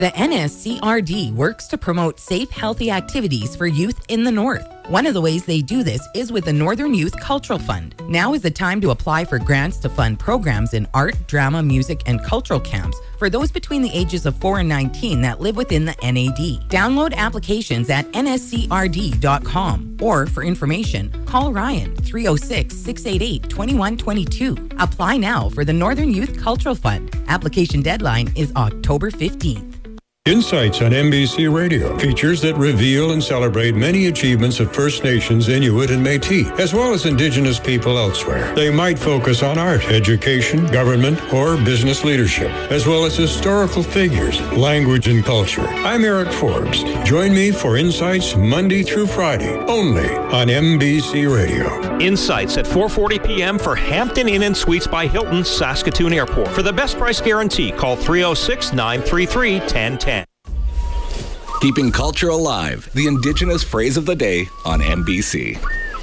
The NSCRD works to promote safe, healthy activities for youth in the North. One of the ways they do this is with the Northern Youth Cultural Fund. Now is the time to apply for grants to fund programs in art, drama, music, and cultural camps for those between the ages of 4 and 19 that live within the NAD. Download applications at nscrd.com or for information, call Ryan 306-688-2122. Apply now for the Northern Youth Cultural Fund. Application deadline is October 15th. Insights on MBC Radio features that reveal and celebrate many achievements of First Nations, Inuit, and Métis, as well as Indigenous people elsewhere. They might focus on art, education, government, or business leadership, as well as historical figures, language, and culture. I'm Eric Forbes. Join me for Insights Monday through Friday, only on MBC Radio. Insights at 4:40 p.m. for Hampton Inn and Suites by Hilton, Saskatoon Airport. For the best price guarantee, call 306-933-1010. Keeping culture alive, the Indigenous phrase of the day on MBC.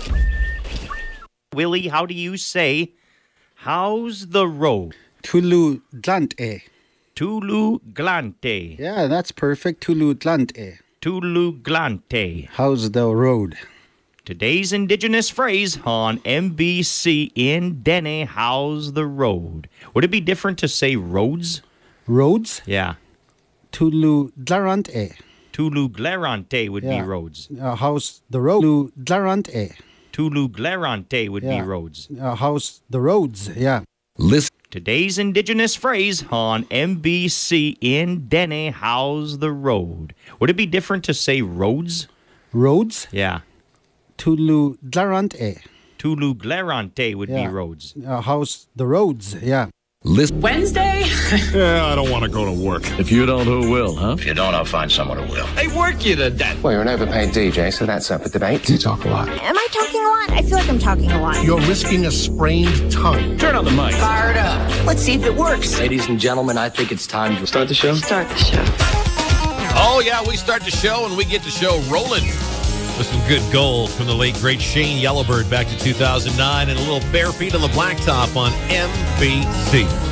Willie, how do you say, how's the road? Tulu Dlante. Tulu Glante. Yeah, that's perfect. Tulu Dlante. Tulu Glante. How's the road? Today's Indigenous phrase on MBC in Dene, how's the road? Would it be different to say roads? Roads? Yeah. Tulu Dlarante. Tulu Glerante would be roads. How's the road? Tulu Dlarante. Tulu Glerante would be roads. How's the roads? Yeah. Listen. Today's Indigenous phrase on MBC in Dene, how's the road? Would it be different to say roads? Roads? Yeah. Tulu Dlarante. Tulu Glerante would be roads. How's the roads? Yeah. Listen. Wednesday? Yeah, I don't want to go to work. If you don't, who will, huh? If you don't, I'll find someone who will. They work you to death. Well, you're an overpaid DJ, so that's up for debate. You talk a lot. Am I talking a lot? I feel like I'm talking a lot. You're risking a sprained tongue. Turn on the mic. Fired up. Let's see if it works. Ladies and gentlemen, I think it's time to Start the show? Start the show. Oh, yeah, we start the show and we get the show rolling with some good gold from the late, great Shane Yellowbird back to 2009 and a little bare feet on the blacktop on MBC.